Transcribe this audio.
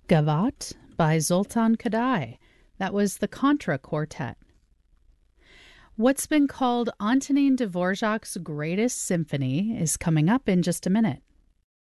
Gavat by Zoltan Kodály. That was the Contra Quartet. What's been called Antonin Dvorak's greatest symphony is coming up in just a minute.